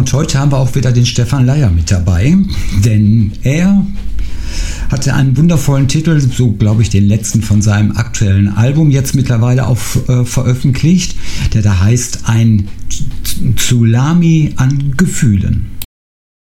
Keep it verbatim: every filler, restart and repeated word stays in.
und heute haben wir auch wieder den Stefan Leier mit dabei, denn er hatte einen wundervollen Titel, so glaube ich den letzten von seinem aktuellen Album jetzt mittlerweile auch äh, veröffentlicht, der da heißt Ein Tsunami an Gefühlen.